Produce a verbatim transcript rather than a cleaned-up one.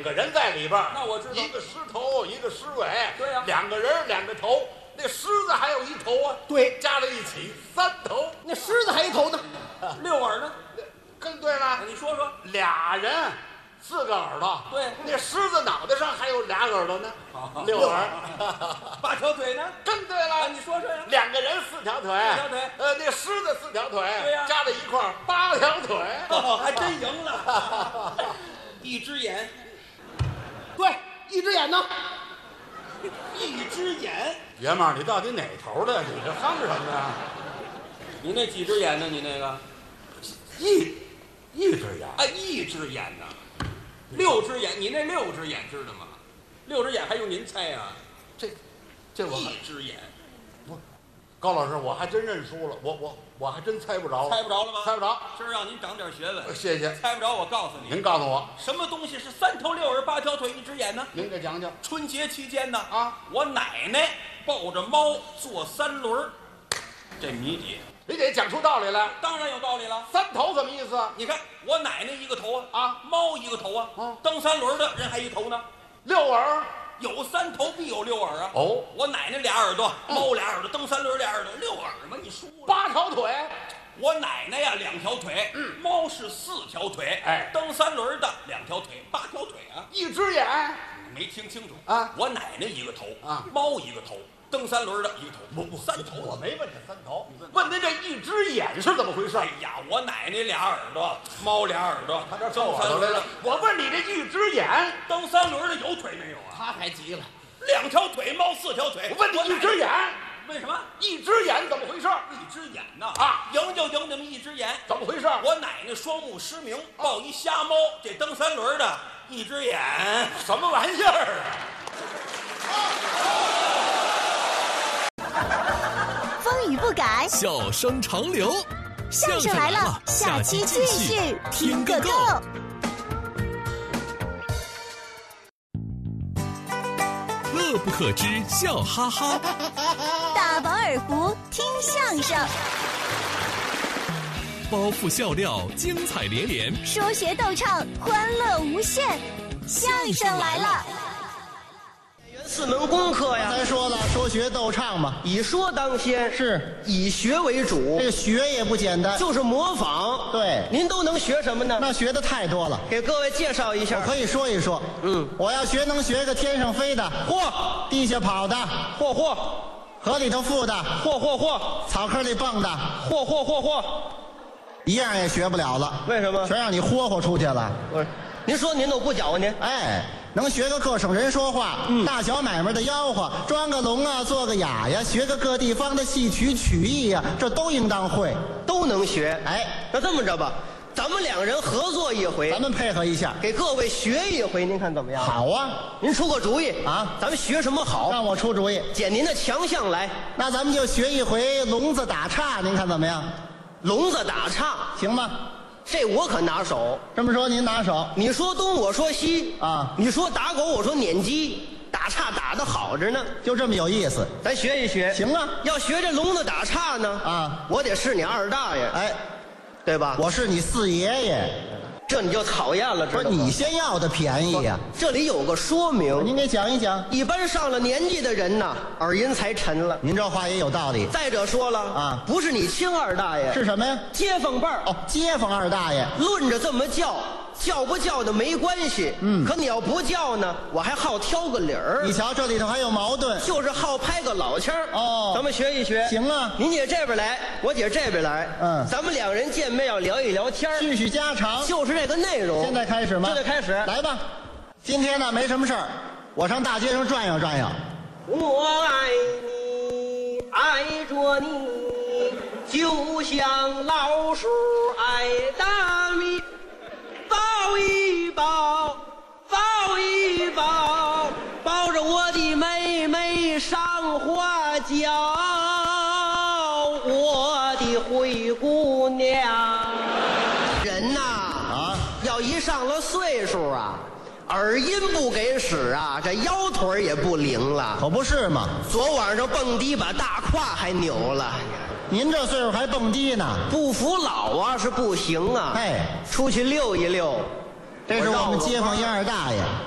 个人在里边。 那我知道， 一个狮头，一个狮尾。 对呀、啊， 两个人，两个头。那狮子还有一头啊。 对， 加在一起三头。 那狮子还一头呢。 六耳呢？ 更对了。 你说说， 俩人。四个耳朵， 对， 那狮子脑袋上还有俩耳朵呢，六耳， 八条腿呢？ 更对了， 啊、你说说呀。 两个人四条腿， 四条腿， 呃，那狮子四条腿， 对呀、啊， 加在一块儿八条腿， 哦，还真赢了。一只眼， 对，一只眼呢？ 一只眼， 爷们儿，你到底哪头的？你这夯什么呀？ 你那几只眼呢？你那个一。一只眼啊，一只眼呢，六只眼，你那六只眼知道吗？六只眼还用您猜啊？ 这，这我一只眼， 不，高老师，我还真认输了，我我我还真猜不着， 猜不着了吗？ 猜不着， 今儿让您长点学问。 谢谢。 猜不着，我告诉你， 您告诉我， 什么东西是三头六耳八条腿一只眼呢？ 您给讲讲。 春节期间呢， 啊， 我奶奶抱着猫坐三轮，这谜底。 你得讲出道理来， 当然有道理了。 三头什么意思？ 你看我奶奶一个头啊， 啊， 猫一个头啊， 嗯， 蹬三轮的人还一头呢。 六耳， 有三头必有六耳啊。 哦， 我奶奶俩耳朵，猫俩耳朵，蹬三轮俩耳朵，六耳嘛，你输了。 八条腿， 我奶奶呀两条腿， 嗯， 猫是四条腿， 哎， 蹬三轮的两条腿，八条腿啊。 一只眼， 没听清楚啊？ 我奶奶一个头啊， 猫一个头。蹬三轮的一个头， 不不， 三头。 我没问这三头，问您这一只眼是怎么回事？ 哎呀，我奶奶俩耳朵，猫俩耳朵， 他这蹬三轮的。我问你这一只眼， 蹬三轮的有腿没有啊？ 他还急了， 两条腿，猫四条腿。 我问你一只眼， 为什么？ 一只眼怎么回事？ 一只眼呐啊， 赢就赢那么一只眼， 怎么回事？ 我奶奶双目失明，抱一瞎猫，这蹬三轮的一只眼， 什么玩意儿啊？ 风雨不改， 笑声长流。 相声来了，下期继续听个够。 乐不可支，笑哈哈。 大饱耳福，听相声。 包袱笑料，精彩连连。 说学逗唱，欢乐无限。相声来了。 四门功课呀， 咱说了，说学逗唱嘛， 以说当先， 是以学为主。 这个学也不简单， 就是模仿。 对， 您都能学什么呢？ 那学的太多了， 给各位介绍一下。 我可以说一说。 嗯， 我要学能学个天上飞的， 嚯， 地下跑的， 嚯嚯， 河里头浮的， 嚯嚯嚯， 草坑里蹦的， 嚯嚯嚯嚯， 一样也学不了了。 为什么？ 全让你霍霍出去了。 不是，您说您都不搅和您。 哎。能学个各省人说话，嗯，大小买卖的吆喝，装个聋啊，做个哑呀，学个各地方的戏曲曲艺呀，这都应当会， 都能学。 哎， 那这么着吧，咱们两个人合作一回， 咱们配合一下， 给各位学一回，您看怎么样？ 好啊， 您出个主意啊， 咱们学什么好？ 让我出主意， 捡您的强项来。 那咱们就学一回聋子打岔，您看怎么样？ 聋子打岔行吗？ 这我可拿手。 这么说您拿手， 你说东我说西啊， 你说打狗我说撵鸡，打岔打得好着呢， 就这么有意思。 咱学一学。 行啊， 要学这聋子打岔呢啊， 我得是你二大爷， 哎， 对吧？ 我是你四爷爷， 这你就讨厌了，知道吗？ 不是你先要的便宜呀、啊。 这里有个说明， 您给讲一讲。 一般上了年纪的人呐，耳音才沉了。 您这话也有道理。 再者说了啊， 不是你亲二大爷， 是什么呀？ 街坊辈儿。 哦，街坊二大爷。 论着这么叫，叫不叫的没关系。 嗯， 可你要不叫呢，我还好挑个理儿。 你瞧，这里头还有矛盾， 就是好拍个老腔儿。 哦， 咱们学一学。 行啊， 您姐这边来，我姐这边来。 嗯， 咱们两人见面要聊一聊天， 叙叙家常， 就是这个内容。 现在开始吗？ 现在开始， 来吧。今天呢没什么事儿，我上大街上转悠转悠。 我爱你，爱着你，就像老鼠爱大米。抱一抱，抱一抱，抱着我的妹妹上花轿，我的灰姑娘。人呐，啊，要一上了岁数啊，耳音不给使啊，这腰腿也不灵了， 可不是嘛。 昨晚上蹦迪把大胯还扭了。 您这岁数还蹦迪呢？ 不服老啊是不行啊。 哎， 出去溜一溜。 这是我们街坊一二大爷。